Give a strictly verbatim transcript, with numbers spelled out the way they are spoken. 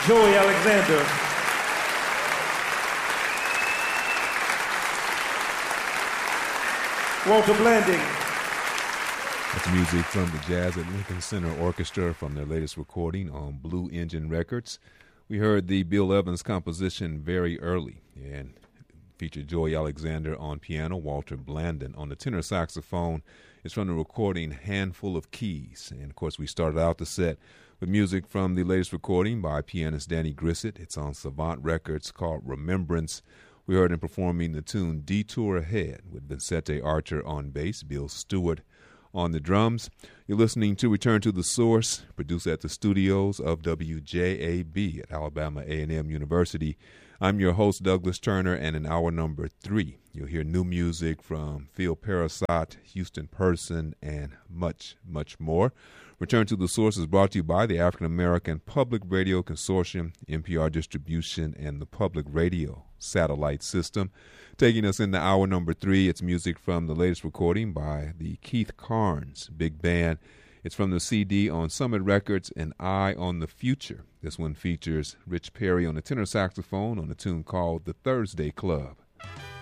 Joey Alexander. Walter Blanding. That's music from the Jazz at Lincoln Center Orchestra from their latest recording on Blue Engine Records. We heard the Bill Evans composition Very Early and featured Joey Alexander on piano, Walter Blandon on the tenor saxophone. It's from the recording Handful of Keys. And, of course, we started out the set with music from the latest recording by pianist Danny Grissett. It's on Savant Records called Remembrance. We heard him performing the tune Detour Ahead with Vincente Archer on bass, Bill Stewart on the drums. You're listening to Return to the Source, produced at the studios of W J A B at Alabama A and M University. I'm your host, Douglas Turner, and in hour number three, you'll hear new music from Phil Parasat, Houston Person, and much, much more. Return to the Source is brought to you by the African American Public Radio Consortium, N P R Distribution, and the Public Radio Satellite System. Taking us into hour number three, it's music from the latest recording by the Keith Carnes Big Band. It's from the C D on Summit Records and Eye on the Future. This one features Rich Perry on the tenor saxophone on a tune called The Thursday Club.